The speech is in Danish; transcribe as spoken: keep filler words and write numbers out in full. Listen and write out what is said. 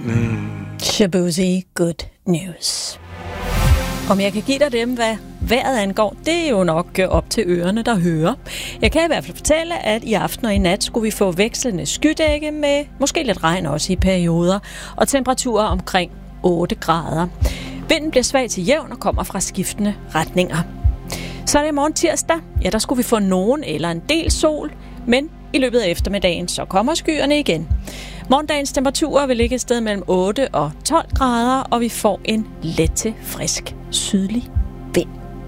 Mm. Shabuzi, good news. Om jeg kan give dig dem, hvad vejret angår, det er jo nok op til ørerne, der hører. Jeg kan i hvert fald fortælle, at i aften og i nat skulle vi få vekslende skydække med måske lidt regn også i perioder, og temperaturer omkring otte grader. Vinden bliver svag til jævn og kommer fra skiftende retninger. Så er det i morgen tirsdag. Ja, der skulle vi få nogen eller en del sol, men i løbet af eftermiddagen så kommer skyerne igen. Morgendagens temperaturer vil ligge et sted mellem otte og tolv grader, og vi får en let til frisk sydlig